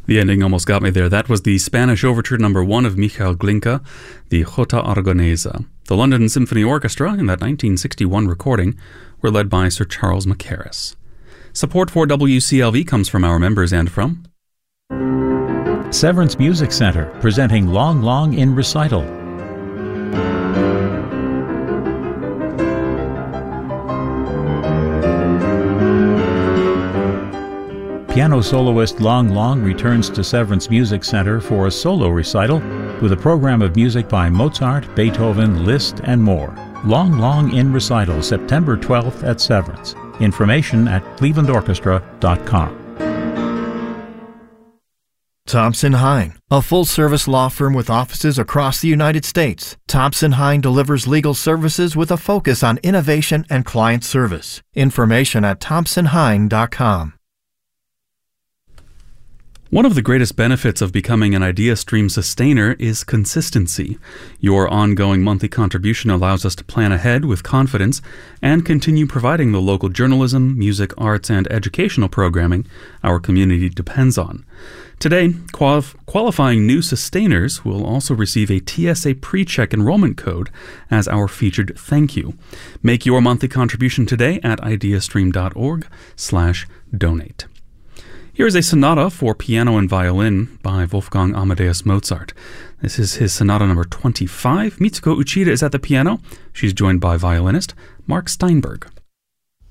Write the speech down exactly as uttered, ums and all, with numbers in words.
The ending almost got me there. That was the Spanish Overture Number One of Michael Glinka, the Jota Aragonesa. The London Symphony Orchestra, in that nineteen sixty-one recording, were led by Sir Charles Mackerras. Support for W C L V comes from our members and from Severance Music Center, presenting Long Long in Recital. Piano soloist Long Long returns to Severance Music Center for a solo recital with a program of music by Mozart, Beethoven, Liszt, and more. Long Long in Recital, September twelfth at Severance. Information at cleveland orchestra dot com. Thompson Hine, a full-service law firm with offices across the United States. Thompson Hine delivers legal services with a focus on innovation and client service. Information at thompson hine dot com. One of the greatest benefits of becoming an IdeaStream sustainer is consistency. Your ongoing monthly contribution allows us to plan ahead with confidence and continue providing the local journalism, music, arts, and educational programming our community depends on. Today, qualif- qualifying new sustainers will also receive a T S A PreCheck enrollment code as our featured thank you. Make your monthly contribution today at ideastream dot org slash donate. Here is a sonata for piano and violin by Wolfgang Amadeus Mozart. This is his sonata number twenty-five. Mitsuko Uchida is at the piano. She's joined by violinist Mark Steinberg.